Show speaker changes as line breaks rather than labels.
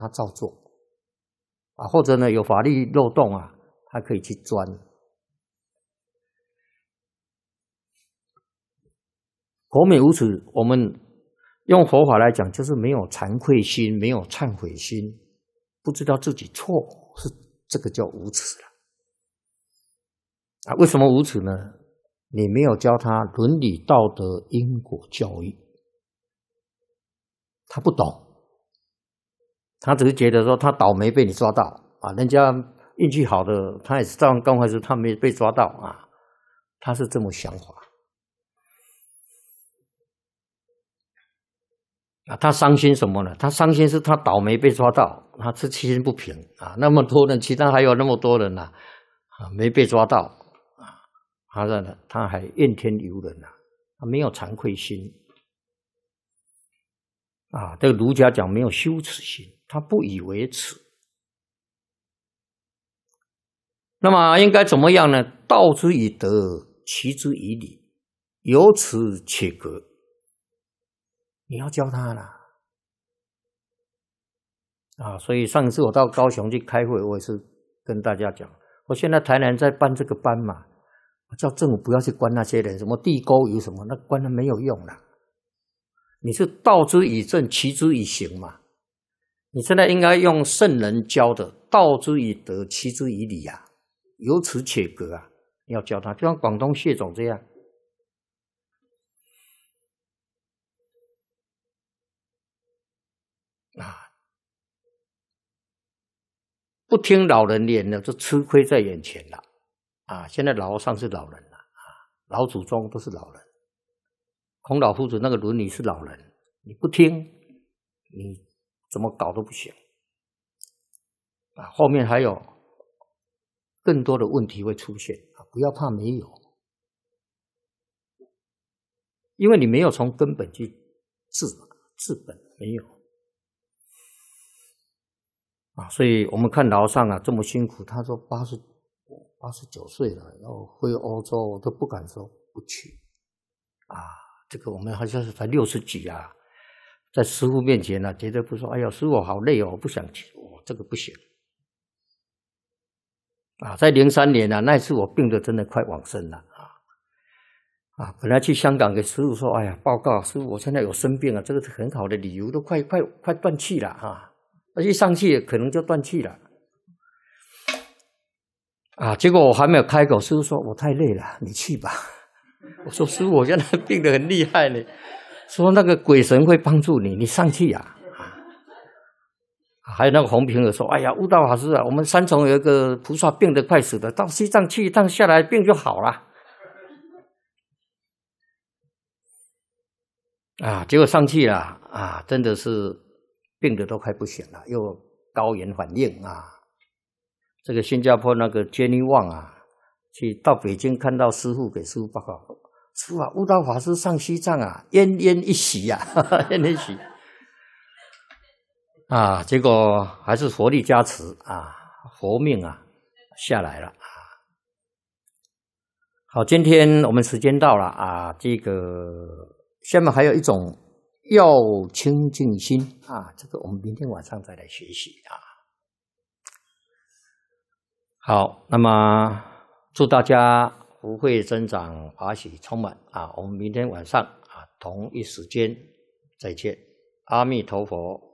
他照做啊，或者呢有法律漏洞啊，他可以去钻。口敏无耻，我们用佛法来讲，就是没有惭愧心，没有忏悔心，不知道自己错，是这个叫无耻了。啊，为什么无耻呢？你没有教他伦理道德因果教育，他不懂，他只是觉得说他倒霉被你抓到啊，人家运气好的，他也是照样干坏事，他没被抓到啊，他是这么想法啊。他伤心什么呢？他伤心是他倒霉被抓到，他是七心不平啊。那么多人，其他还有那么多人啊没被抓到。他还怨天尤人啊，他没有惭愧心啊。这个儒家讲没有羞耻心，他不以为耻。那么应该怎么样呢？道之以德，齐之以礼，有耻且格。你要教他啦啊！所以上次我到高雄去开会，我也是跟大家讲，我现在台南在办这个班嘛。叫政府不要去关那些人，什么地沟油什么，那关了没有用了。你是道之以政，齐之以刑嘛。你现在应该用圣人教的，道之以德，齐之以礼啊，有耻且格啊，要教他，就像广东谢总这样啊，不听老人言了，就吃亏在眼前了啊。现在老和尚是老人了啊，老祖宗都是老人。孔老夫子那个伦理是老人，你不听，你怎么搞都不行啊！后面还有更多的问题会出现啊！不要怕没有，因为你没有从根本去治本，没有啊！所以我们看老和尚啊这么辛苦，他说89岁了，要回欧洲，我都不敢说不去啊！这个我们好像是才60几啊，在师父面前呢，绝对不说，哎呀，师父好累哦，我不想去，这个不行啊！在03年啊，那一次我病得真的快往生了啊！本来去香港给师父说，哎呀，报告师父，我现在有生病啊，这个是很好的理由，都快断气了啊！而一上去可能就断气了啊！结果我还没有开口，师父说我太累了，你去吧。我说师父，我现在病得很厉害呢。说那个鬼神会帮助你，你上去啊！还有那个洪平儿说：“哎呀，悟道法师啊，我们三重有一个菩萨病得快死了，到西藏去一趟下来病就好了。”啊，结果上去了啊，真的是病得都快不行了，又高原反应啊。这个新加坡那个 Jenny Wang 啊，到北京看到师父，给师父报告。师父啊，悟道法师上西藏啊，奄奄一息啊，奄奄一息啊，结果还是佛力加持啊，佛命啊下来了啊。好，今天我们时间到了啊，这个下面还有一种要清净心啊，这个我们明天晚上再来学习啊。好，那么祝大家福慧增长，法喜充满啊！我们明天晚上啊同一时间再见，阿弥陀佛。